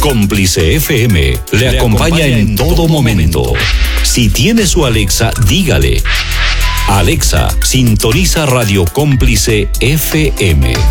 Cómplice FM le acompaña en todo momento. Si tiene su Alexa, dígale: Alexa, sintoniza Radio Cómplice FM.